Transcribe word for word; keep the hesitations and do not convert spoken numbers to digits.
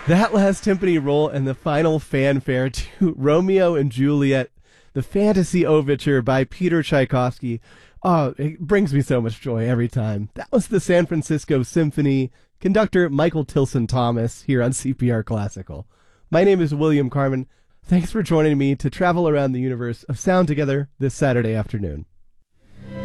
That last timpani roll and the final fanfare to Romeo and Juliet, the fantasy overture by Peter Tchaikovsky. Oh, it brings me so much joy every time. That was the San Francisco Symphony, conductor Michael Tilson Thomas here on C P R Classical. My name is William Carmen. Thanks for joining me to travel around the universe of sound together this Saturday afternoon.